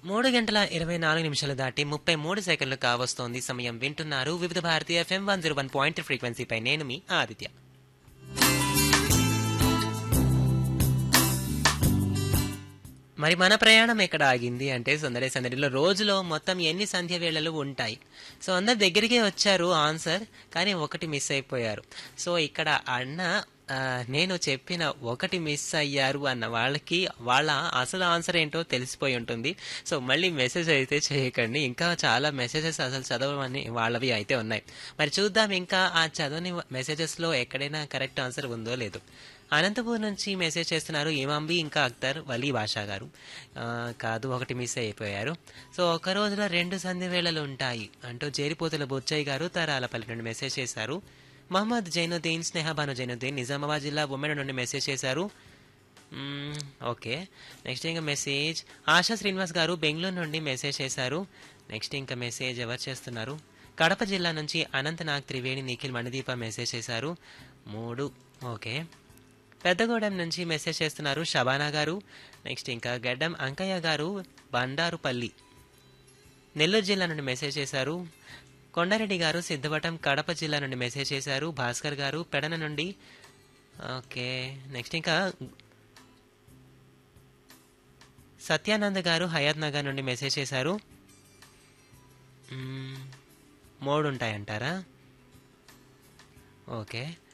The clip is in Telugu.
3 గంటల 24 నిమిషాలు దాటి 33 సెకండ్లు కావస్తోంది సమయం. వింటున్నారు వివిధ భారతీయ ఎఫ్ఎం 101.3 ఫ్రీక్వెన్సీపై. నేను మీ ఆదిత్య. మరి మన ప్రయాణం ఎక్కడ ఆగింది అంటే సందడి సందడిలో రోజులో మొత్తం ఎన్ని సంధ్య వేళలు ఉంటాయి. సో అందరి దగ్గరికే వచ్చారు ఆన్సర్, కానీ ఒకటి మిస్ అయిపోయారు. సో ఇక్కడ అన్న నేను చెప్పిన ఒకటి మిస్ అయ్యారు అన్న వాళ్ళకి వాళ్ళ అసలు ఆన్సర్ ఏంటో తెలిసిపోయి ఉంటుంది. సో మళ్ళీ మెసేజ్ అయితే చేయకండి, ఇంకా చాలా మెసేజెస్ అసలు చదవమని వాళ్ళవి అయితే ఉన్నాయి. మరి చూద్దాం ఇంకా ఆ చదవని మెసేజెస్లో ఎక్కడైనా కరెక్ట్ ఆన్సర్ ఉందో లేదో. అనంతపూర్ నుంచి మెసేజ్ చేస్తున్నారు ఇమాంబి ఇంకా అఖ్తర్ వలీ భాషా గారు. కాదు, ఒకటి మిస్ అయిపోయారు. సో ఒక రోజులో 2 సంధ్య వేళలు ఉంటాయి అంటూ జేరిపోతుల బొచ్చయ్య గారు తరాలపల్లి నుండి మెసేజ్ చేశారు. మహమ్మద్ జైనుద్దీన్ స్నేహబాను జైనుద్దీన్ నిజామాబాద్ జిల్లా ఉమ్మెడ నుండి మెసేజ్ చేశారు. ఓకే, నెక్స్ట్ ఇంకా మెసేజ్ ఆశా శ్రీనివాస్ గారు బెంగళూరు నుండి మెసేజ్ చేశారు. నెక్స్ట్ ఇంకా మెసేజ్ ఎవరు చేస్తున్నారు, కడప జిల్లా నుంచి అనంతనాగ్ త్రివేణి నిఖిల్ మణిదీప మెసేజ్ చేశారు. 3. ఓకే, పెద్దగూడెం నుంచి మెసేజ్ చేస్తున్నారు షబానా గారు. నెక్స్ట్ ఇంకా గడ్డం అంకయ్య గారు బండారుపల్లి నెల్లూరు జిల్లా నుండి మెసేజ్ చేశారు. కొండారెడ్డి గారు సిద్ధవటం కడప జిల్లా నుండి మెసేజ్ చేశారు. భాస్కర్ గారు పెడన నుండి. ఓకే, నెక్స్ట్ ఇంకా సత్యానంద్ గారు హయాత్ నగర్ నుండి మెసేజ్ చేశారు. 3 ఉంటాయంటారా? ఓకే,